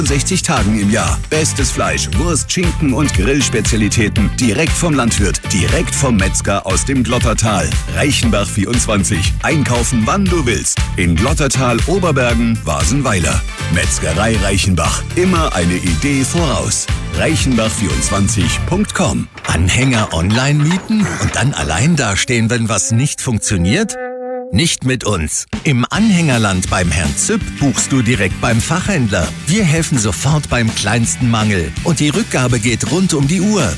60 Tagen im Jahr. Bestes Fleisch, Wurst, Schinken und Grillspezialitäten direkt vom Landwirt, direkt vom Metzger aus dem Glottertal. Reichenbach 24. Einkaufen, wann du willst. In Glottertal, Oberbergen, Wasenweiler. Metzgerei Reichenbach. Immer eine Idee voraus. Reichenbach24.com. Anhänger online mieten und dann allein dastehen, wenn was nicht funktioniert? Nicht mit uns. Im Anhängerland beim Herrn Züpp buchst du direkt beim Fachhändler. Wir helfen sofort beim kleinsten Mangel. Und die Rückgabe geht rund um die Uhr.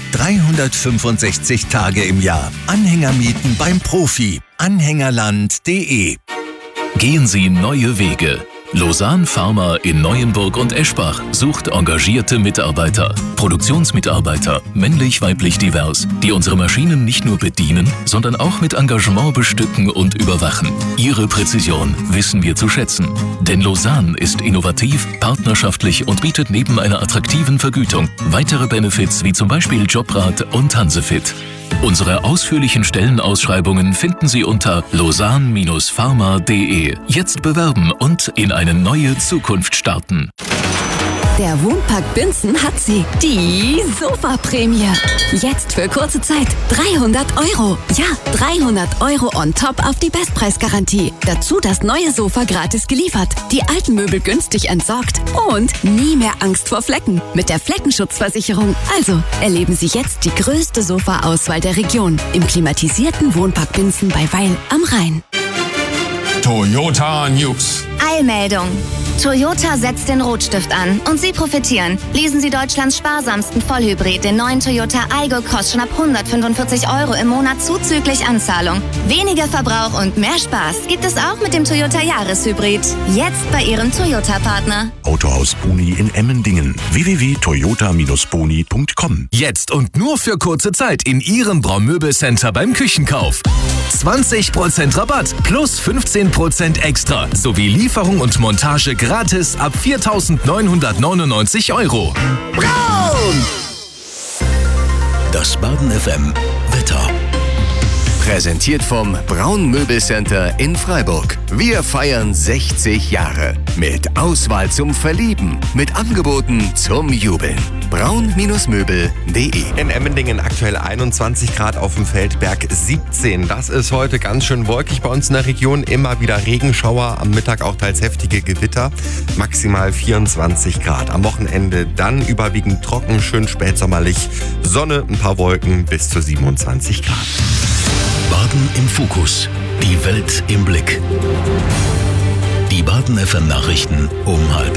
365 Tage im Jahr. Anhänger mieten beim Profi. Anhängerland.de. Gehen Sie neue Wege. Lausanne Pharma in Neuenburg und Eschbach sucht engagierte Mitarbeiter, Produktionsmitarbeiter, männlich, weiblich, divers, die unsere Maschinen nicht nur bedienen, sondern auch mit Engagement bestücken und überwachen. Ihre Präzision wissen wir zu schätzen. Denn Lausanne ist innovativ, partnerschaftlich und bietet neben einer attraktiven Vergütung weitere Benefits wie zum Beispiel Jobrat und Hansefit. Unsere ausführlichen Stellenausschreibungen finden Sie unter lausanne-pharma.de. Jetzt bewerben und in eine neue Zukunft starten. Der Wohnpark Binzen hat sie, die Sofaprämie. Jetzt für kurze Zeit 300 €. Ja, 300 € on top auf die Bestpreisgarantie. Dazu das neue Sofa gratis geliefert, die alten Möbel günstig entsorgt und nie mehr Angst vor Flecken mit der Fleckenschutzversicherung. Also erleben Sie jetzt die größte Sofa-Auswahl der Region im klimatisierten Wohnpark Binzen bei Weil am Rhein. Toyota News. Eilmeldung. Toyota setzt den Rotstift an und Sie profitieren. Lesen Sie Deutschlands sparsamsten Vollhybrid, den neuen Toyota Aygo Cross schon ab 145 € im Monat zuzüglich Anzahlung. Weniger Verbrauch und mehr Spaß gibt es auch mit dem Toyota Jahreshybrid. Jetzt bei Ihrem Toyota-Partner. Autohaus Boni in Emmendingen. www.toyota-boni.com. Jetzt und nur für kurze Zeit in Ihrem Braun-Möbel-Center beim Küchenkauf. 20% Rabatt plus 15% extra sowie Lieferung und Montage gratis ab 4.999 €. Braun! Das Baden FM Wetter. Präsentiert vom Braun Möbelcenter in Freiburg. Wir feiern 60 Jahre. Mit Auswahl zum Verlieben. Mit Angeboten zum Jubeln. braun-möbel.de. In Emmendingen aktuell 21 Grad, auf dem Feldberg 17. Das ist heute ganz schön wolkig bei uns in der Region. Immer wieder Regenschauer, am Mittag auch teils heftige Gewitter. Maximal 24 Grad. Am Wochenende dann überwiegend trocken, schön spätsommerlich. Sonne, ein paar Wolken bis zu 27 Grad. Baden im Fokus. Die Welt im Blick. Die Baden FM Nachrichten um 12:30.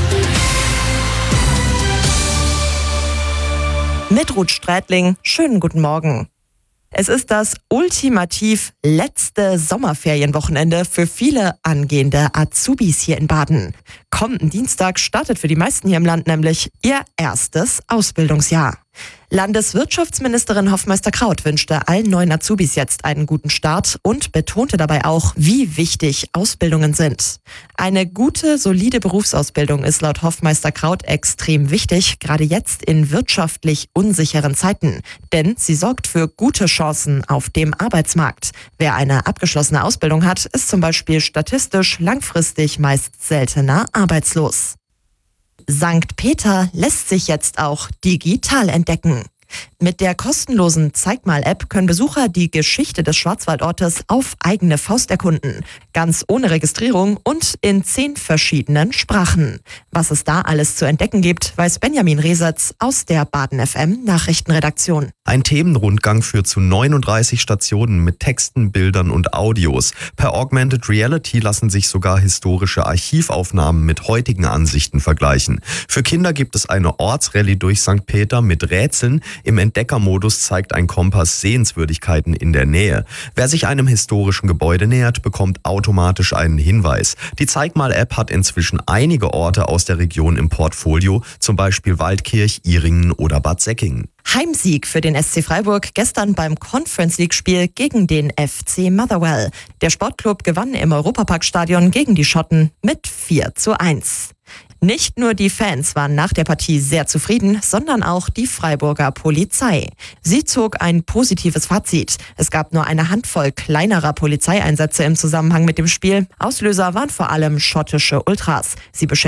Mit Ruth Strätling, schönen guten Morgen. Es ist das ultimativ letzte Sommerferienwochenende für viele angehende Azubis hier in Baden. Kommenden Dienstag startet für die meisten hier im Land nämlich ihr erstes Ausbildungsjahr. Landeswirtschaftsministerin Hoffmeister-Kraut wünschte allen neuen Azubis jetzt einen guten Start und betonte dabei auch, wie wichtig Ausbildungen sind. Eine gute, solide Berufsausbildung ist laut Hoffmeister-Kraut extrem wichtig, gerade jetzt in wirtschaftlich unsicheren Zeiten. Denn sie sorgt für gute Chancen auf dem Arbeitsmarkt. Wer eine abgeschlossene Ausbildung hat, ist zum Beispiel statistisch langfristig meist seltener arbeitslos. St. Peter lässt sich jetzt auch digital entdecken. Mit der kostenlosen Zeig-mal-App können Besucher die Geschichte des Schwarzwaldortes auf eigene Faust erkunden. Ganz ohne Registrierung und in 10 verschiedenen Sprachen. Was es da alles zu entdecken gibt, weiß Benjamin Resetz aus der Baden FM Nachrichtenredaktion. Ein Themenrundgang führt zu 39 Stationen mit Texten, Bildern und Audios. Per Augmented Reality lassen sich sogar historische Archivaufnahmen mit heutigen Ansichten vergleichen. Für Kinder gibt es eine Ortsrallye durch St. Peter mit Rätseln. Im Entdeckermodus zeigt ein Kompass Sehenswürdigkeiten in der Nähe. Wer sich einem historischen Gebäude nähert, bekommt automatisch einen Hinweis. Die Zeig-mal-App hat inzwischen einige Orte aus der Region im Portfolio, zum Beispiel Waldkirch, Ihringen oder Bad Säckingen. Heimsieg für den SC Freiburg gestern beim Conference-League-Spiel gegen den FC Motherwell. Der Sportclub gewann im Europaparkstadion gegen die Schotten mit 4:1. Nicht nur die Fans waren nach der Partie sehr zufrieden, sondern auch die Freiburger Polizei. Sie zog ein positives Fazit. Es gab nur eine Handvoll kleinerer Polizeieinsätze im Zusammenhang mit dem Spiel. Auslöser waren vor allem schottische Ultras. Sie